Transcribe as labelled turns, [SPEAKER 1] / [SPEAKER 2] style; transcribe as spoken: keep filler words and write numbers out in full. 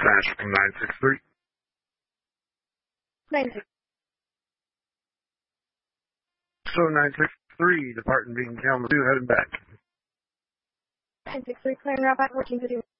[SPEAKER 1] Dispatch from nine six three.
[SPEAKER 2] nine six.
[SPEAKER 1] So nine six three, departing Beacon Kalamazoo, heading back.
[SPEAKER 2] nine six three, clearing route back, working to do.